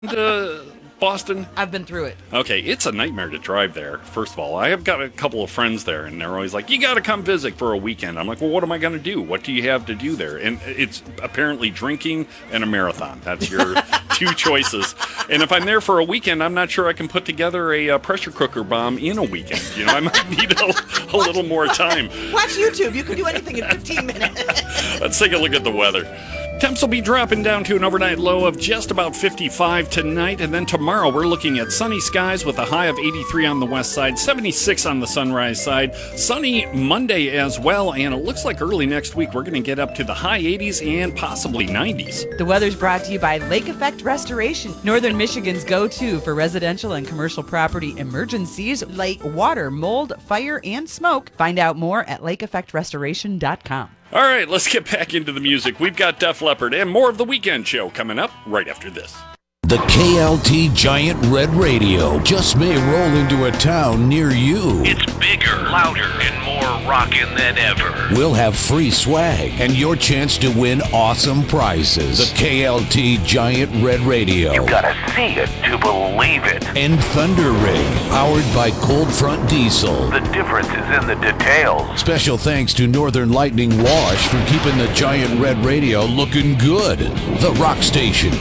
Boston? I've been through it. Okay, it's a nightmare to drive there, first of all. I have got a couple of friends there, and they're always like, you got to come visit for a weekend. I'm like, well, what am I going to do? What do you have to do there? And it's apparently drinking and a marathon. That's your two choices. And if I'm there for a weekend, I'm not sure I can put together a pressure cooker bomb in a weekend. You know, I might need a little more time. Watch YouTube. You can do anything in 15 minutes. Let's take a look at the weather. Temps will be dropping down to an overnight low of just about 55 tonight, and then tomorrow we're looking at sunny skies with a high of 83 on the west side, 76 on the sunrise side. Sunny Monday as well, and it looks like early next week we're going to get up to the high 80s and possibly 90s. The weather's brought to you by Lake Effect Restoration, Northern Michigan's go-to for residential and commercial property emergencies like water, mold, fire, and smoke. Find out more at lakeeffectrestoration.com. All right, let's get back into the music. We've got Def Leppard and more of the Weekend Show coming up right after this. The KLT Giant Red Radio just may roll into a town near you. It's bigger, louder, and more rockin' than ever. We'll have free swag and your chance to win awesome prizes. The KLT Giant Red Radio. You gotta see it to believe it. And Thunder Rig, powered by Cold Front Diesel. The difference is in the details. Special thanks to Northern Lightning Wash for keeping the Giant Red Radio looking good. The Rock Station,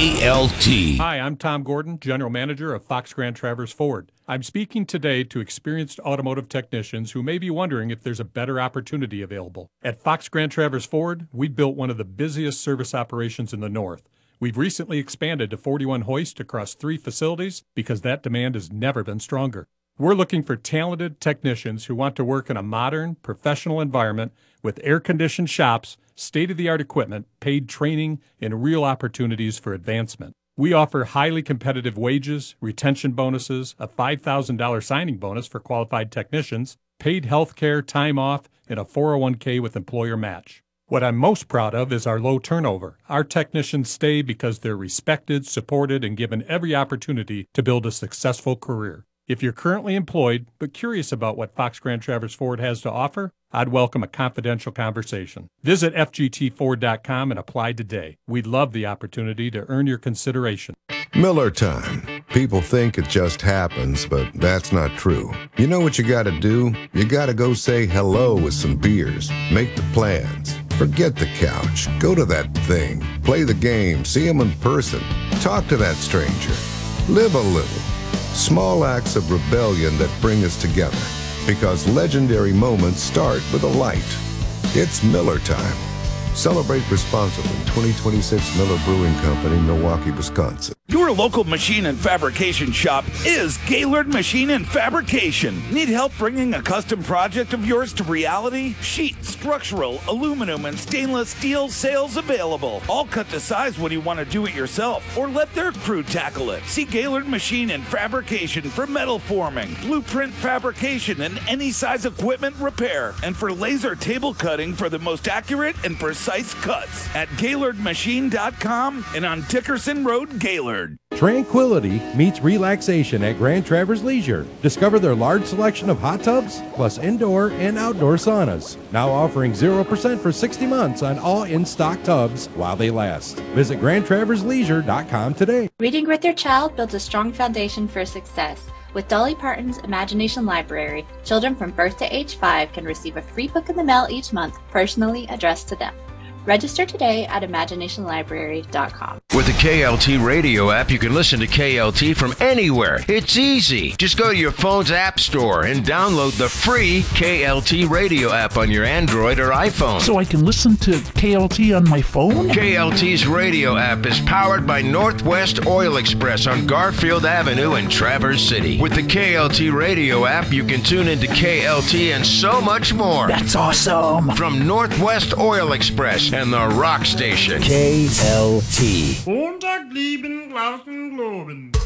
KLT. Hi, I'm Tom Gordon, General Manager of Fox Grand Traverse Ford. I'm speaking today to experienced automotive technicians who may be wondering if there's a better opportunity available. At Fox Grand Traverse Ford, we built one of the busiest service operations in the North. We've recently expanded to 41 hoists across 3 facilities because that demand has never been stronger. We're looking for talented technicians who want to work in a modern, professional environment with air-conditioned shops, state-of-the-art equipment, paid training, and real opportunities for advancement. We offer highly competitive wages, retention bonuses, a $5,000 signing bonus for qualified technicians, paid health care, time off, and a 401k with employer match. What I'm most proud of is our low turnover. Our technicians stay because they're respected, supported, and given every opportunity to build a successful career. If you're currently employed but curious about what Fox Grand Traverse Ford has to offer, I'd welcome a confidential conversation. Visit FGTFord.com and apply today. We'd love the opportunity to earn your consideration. Miller time. People think it just happens, but that's not true. You know what you gotta do? You gotta go say hello with some beers. Make the plans. Forget the couch. Go to that thing. Play the game. See them in person. Talk to that stranger. Live a little. Small acts of rebellion that bring us together. Because legendary moments start with a light. It's Miller time. Celebrate responsibly. 2026 Miller Brewing Company, Milwaukee, Wisconsin. Your local machine and fabrication shop is Gaylord Machine and Fabrication. Need help bringing a custom project of yours to reality? Sheet, structural, aluminum, and stainless steel sales available. All cut to size when you want to do it yourself or let their crew tackle it. See Gaylord Machine and Fabrication for metal forming, blueprint fabrication, and any size equipment repair. And for laser table cutting for the most accurate and precise cuts at GaylordMachine.com and on Dickerson Road, Gaylord. Tranquility meets relaxation at Grand Traverse Leisure. Discover their large selection of hot tubs, plus indoor and outdoor saunas. Now offering 0% for 60 months on all in-stock tubs while they last. Visit GrandTraverseLeisure.com today. Reading with your child builds a strong foundation for success. With Dolly Parton's Imagination Library, children from birth to age 5 can receive a free book in the mail each month, personally addressed to them. Register today at imaginationlibrary.com. With the KLT radio app, you can listen to KLT from anywhere. It's easy. Just go to your phone's app store and download the free KLT radio app on your Android or iPhone. So I can listen to KLT on my phone? KLT's radio app is powered by Northwest Oil Express on Garfield Avenue in Traverse City. With the KLT radio app, you can tune into KLT and so much more. That's awesome. From Northwest Oil Express and the Rock Station. KLT. Montag, lieben, Glauben, Globen.